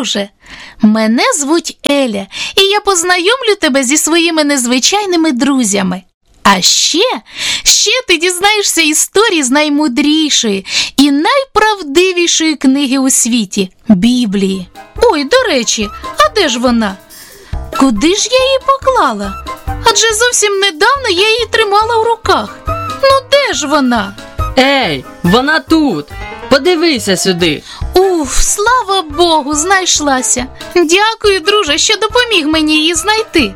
друже. Мене звуть Еля, і я познайомлю тебе зі своїми незвичайними друзями. А ще ти дізнаєшся історії з наймудрішої і найправдивішої книги у світі – Біблії. Ой, до речі, а де ж вона? Куди ж я її поклала? Адже зовсім недавно я її тримала в руках. Ну де ж вона? Ей, вона тут! Подивися сюди! Уф, слава Богу, знайшлася. Дякую, друже, що допоміг мені її знайти.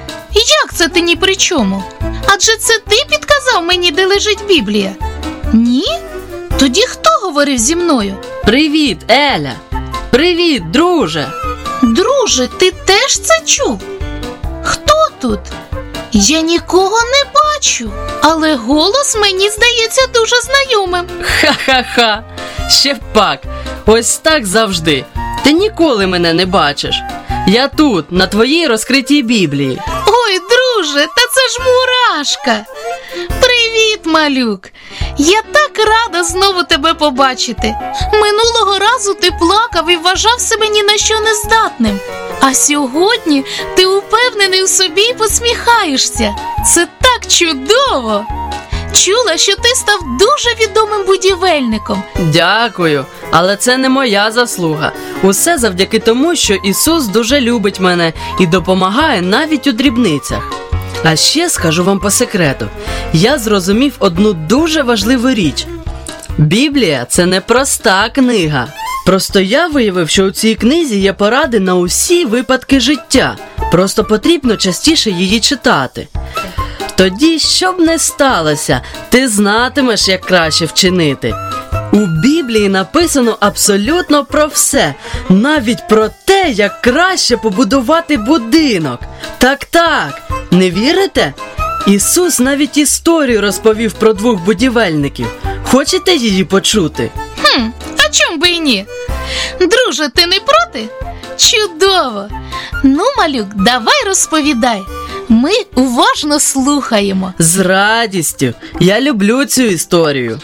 Як це ти ні при чому? Адже це ти підказав мені, де лежить Біблія? Ні? Тоді хто говорив зі мною? Привіт, Еля! Привіт, друже! Друже, ти теж це чув? Хто тут? Я нікого не бачу, але голос мені здається дуже знайомим. Ха-ха-ха! Ще пак! Ось так завжди! Ти ніколи мене не бачиш! Я тут, на твоїй розкритій Біблії! Ой, друже, та це ж мурашка! Привіт, малюк! Я так рада знову тебе побачити. Минулого разу ти плакав і вважав себе ні на що не здатним. А сьогодні ти упевнений у собі і посміхаєшся. Це так чудово! Чула, що ти став дуже відомим будівельником. Дякую, але це не моя заслуга. Усе завдяки тому, що Ісус дуже любить мене і допомагає навіть у дрібницях. А ще скажу вам по секрету. Я зрозумів одну дуже важливу річ. Біблія – це не проста книга. Просто я виявив, що у цій книзі є поради на усі випадки життя. Просто потрібно частіше її читати. Тоді, що б не сталося, ти знатимеш, як краще вчинити. У Біблії написано абсолютно про все, навіть про те, як краще побудувати будинок. Так, не вірите? Ісус навіть історію розповів про двох будівельників. Хочете її почути? А чом би і ні? Друже, ти не проти? Чудово! Ну, малюк, давай розповідай. Ми уважно слухаємо. З радістю. Я люблю цю історію.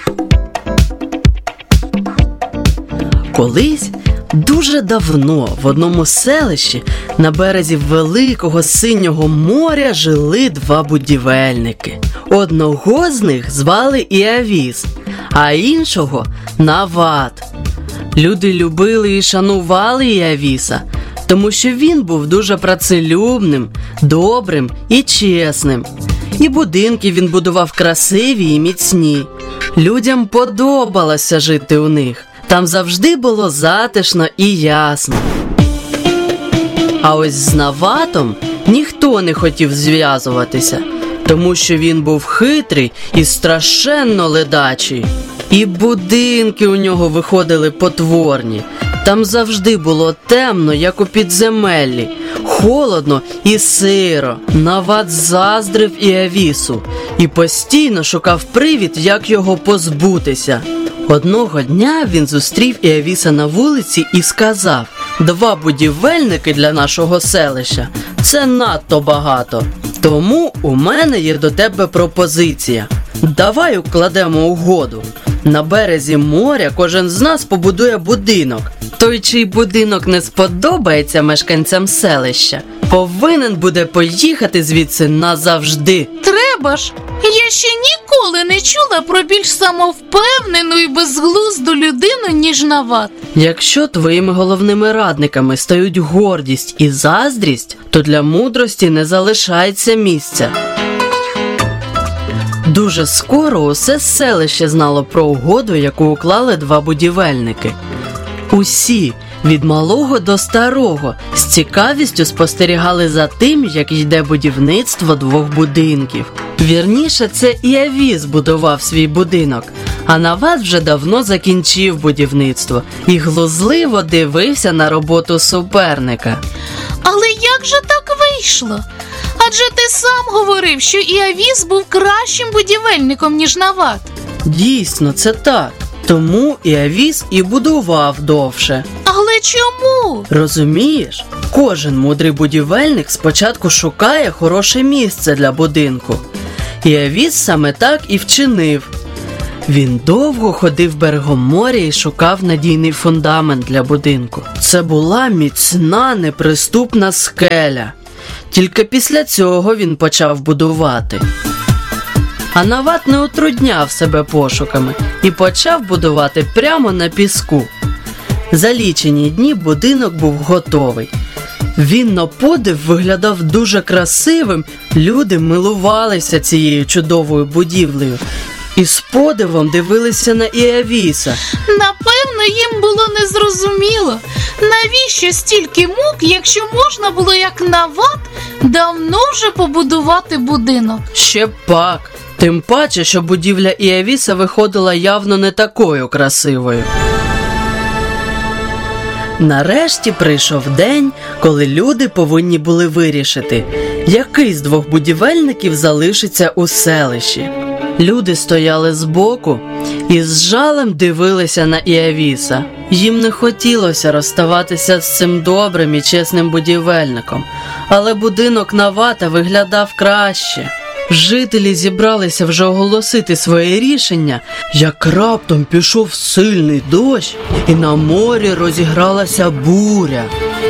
Колись, дуже давно, в одному селищі на березі великого синього моря жили два будівельники. Одного з них звали Іавіс, а іншого – Нават. Люди любили і шанували Іавіса, тому що він був дуже працелюбним, добрим і чесним. І будинки він будував красиві і міцні. Людям подобалося жити у них. Там завжди було затишно і ясно. А ось з Наватом ніхто не хотів зв'язуватися, тому що він був хитрий і страшенно ледачий. І будинки у нього виходили потворні. Там завжди було темно, як у підземеллі, холодно і сиро. Нават заздрив Іавісу і постійно шукав привід, як його позбутися. Одного дня він зустрів Іавіса на вулиці і сказав: «Два будівельники для нашого селища – це надто багато. Тому у мене є до тебе пропозиція. Давай укладемо угоду. На березі моря кожен з нас побудує будинок. Той, чий будинок не сподобається мешканцям селища, повинен буде поїхати звідси назавжди». Треба ж! Я ще ніколи не чула про більш самовпевнену і безглузду людину, ніж Нават. Якщо твоїми головними радниками стають гордість і заздрість, то для мудрості не залишається місця. Дуже скоро усе селище знало про угоду, яку уклали два будівельники. Усі, від малого до старого, з цікавістю спостерігали за тим, як йде будівництво двох будинків. Вірніше, це Іавіс будував свій будинок, а Нават вже давно закінчив будівництво і глузливо дивився на роботу суперника. Але як же так вийшло? Адже ти сам говорив, що Іавіс був кращим будівельником, ніж Нават. Дійсно, це так. Тому Іавіс і будував довше. Але чому? Розумієш, кожен мудрий будівельник спочатку шукає хороше місце для будинку. Іавіс саме так і вчинив. Він довго ходив берегом моря і шукав надійний фундамент для будинку. Це була міцна, неприступна скеля. Тільки після цього він почав будувати. А Нават не утрудняв себе пошуками і почав будувати прямо на піску. За лічені дні будинок був готовий. Він на подив виглядав дуже красивим, люди милувалися цією чудовою будівлею і з подивом дивилися на Іавіса. Напевно, їм було незрозуміло, навіщо стільки мук, якщо можна було, як Нават, давно вже побудувати будинок. Ще б пак. Тим паче, що будівля Іавіса виходила явно не такою красивою. Нарешті прийшов день, коли люди повинні були вирішити, який з двох будівельників залишиться у селищі. Люди стояли збоку і з жалем дивилися на Іавіса. Їм не хотілося розставатися з цим добрим і чесним будівельником, але будинок Навата виглядав краще. Жителі зібралися вже оголосити своє рішення, як раптом пішов сильний дощ і на морі розігралася буря.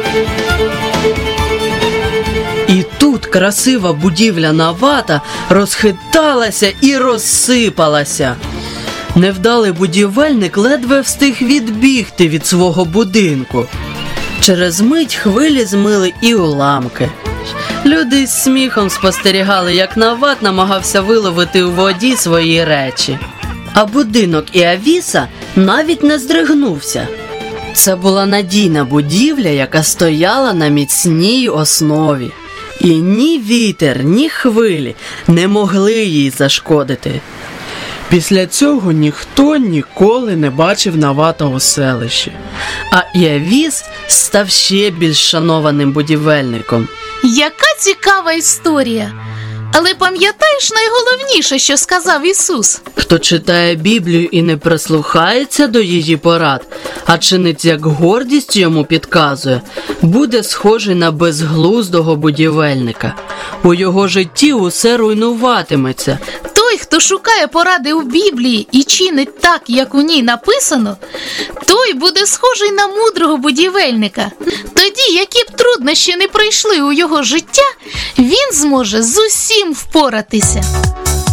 І тут красива будівля Навата розхиталася і розсипалася. Невдалий будівельник ледве встиг відбігти від свого будинку. Через мить хвилі змили і уламки. Люди з сміхом спостерігали, як Нават намагався виловити у воді свої речі. А будинок Іавіса навіть не здригнувся. Це була надійна будівля, яка стояла на міцній основі. І ні вітер, ні хвилі не могли їй зашкодити. Після цього ніхто ніколи не бачив Навата у селищі. А Іавіс став ще більш шанованим будівельником. Яка цікава історія! Але пам'ятаєш найголовніше, що сказав Ісус? Хто читає Біблію і не прислухається до її порад, а чинить, як гордість йому підказує, буде схожий на безглуздого будівельника. У його житті усе руйнуватиметься. Той, хто шукає поради у Біблії і чинить так, як у ній написано, той буде схожий на мудрого будівельника. Тоді, які б труднощі не прийшли у його життя, він зможе з усім впоратися.